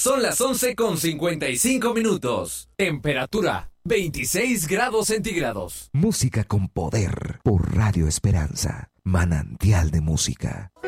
Son las 11:55. Temperatura 26 grados centígrados. Música con poder por Radio Esperanza, manantial de música.